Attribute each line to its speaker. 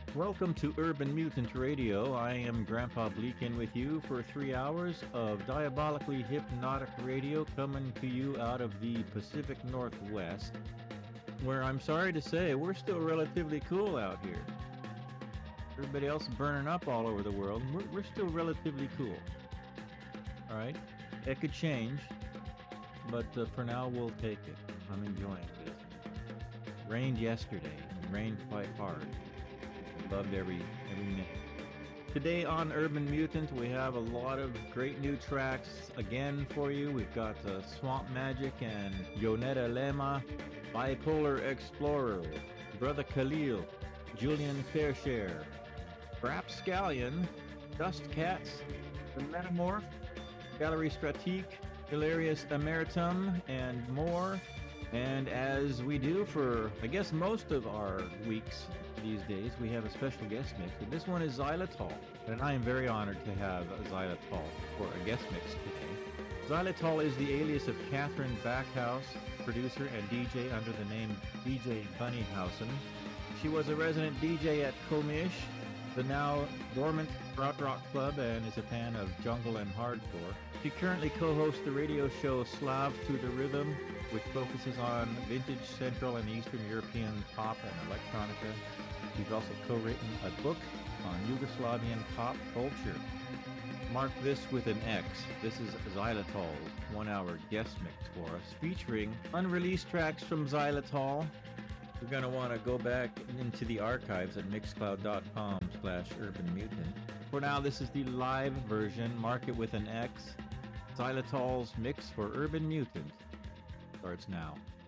Speaker 1: Welcome to Urban Mutant Radio. I am Grandpa Bleakin with you for 3 hours of diabolically hypnotic radio coming to you out of the Pacific Northwest, where I'm sorry to say we're still relatively cool out here. Everybody else is burning up all over the world, and we're still relatively cool. All right? It could change, but for now we'll take it. I'm enjoying it. Rained yesterday, and rained quite hard. Loved every minute. Today on Urban Mutant, we have a lot of great new tracks again for you. We've got Swamp Magic and Yonetta Lema, Bipolar Explorer, Brother Khalil, Julian Fairshare, Rapscallion, Dust Cats, The Metamorph, Gallery Stratique, Hilarious Emeritum, and more. And as we do for, I guess, most of our weeks these days, we have a special guest mix. And this one is Xylitol. And I am very honored to have Xylitol for a guest mix today. Xylitol is the alias of Catherine Backhouse, producer and DJ under the name DJ Bunnyhausen. She was a resident DJ at Komish, the now dormant Krautrock Club, and is a fan of jungle and hardcore. She currently co-hosts the radio show Slav to the Rhythm, which focuses on vintage Central and Eastern European pop and electronica. She's also co-written a book on Yugoslavian pop culture. Mark this with an X. This is Xylitol's 1-hour guest mix for us, featuring unreleased tracks from Xylitol. You're going to want to go back into the archives at mixcloud.com/urbanmutant. For now, this is the live version. Mark it with an X. Xylitol's mix for Urban Mutant starts now.